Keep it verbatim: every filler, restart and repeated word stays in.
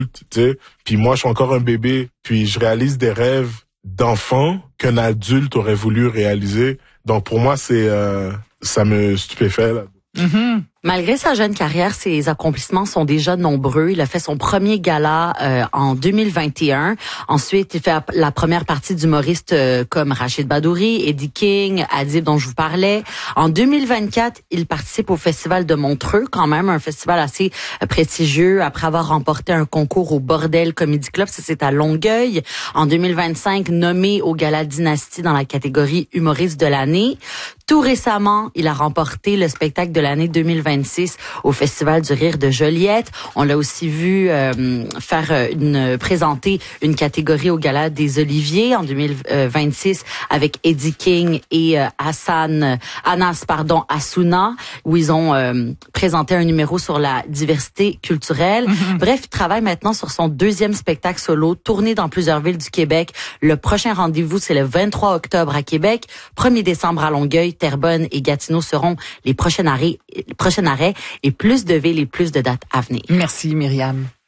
tu sais. Puis moi, je suis encore un bébé, puis je réalise des rêves d'enfant qu'un adulte aurait voulu réaliser. Donc pour moi, c'est euh, ça me stupéfait là. Mm-hmm. Malgré sa jeune carrière, ses accomplissements sont déjà nombreux. Il a fait son premier gala euh, en deux mille vingt et un. Ensuite, il fait la première partie d'humoristes euh, comme Rachid Badouri, Eddie King, Adib dont je vous parlais. En deux mille vingt-quatre, il participe au Festival de Montreux, quand même un festival assez euh, prestigieux, après avoir remporté un concours au Bordel Comedy Club. Ça, c'est à Longueuil. En deux mille vingt-cinq, nommé au Gala Dynastie dans la catégorie humoriste de l'année. Tout récemment, il a remporté le spectacle de l'année deux mille vingt-six au Festival du Rire de Joliette. On l'a aussi vu euh, faire une présenter une catégorie au Gala des Oliviers en deux mille vingt-six avec Eddie King et euh, Hassan Anas pardon Assouna, où ils ont euh, présenté un numéro sur la diversité culturelle. Mm-hmm. Bref, il travaille maintenant sur son deuxième spectacle solo, tourné dans plusieurs villes du Québec. Le prochain rendez-vous, c'est le vingt-trois octobre à Québec, premier décembre à Longueuil, Terrebonne et Gatineau seront les prochains arrêts, les prochains arrêts et plus de villes et plus de dates à venir. Merci Myriam.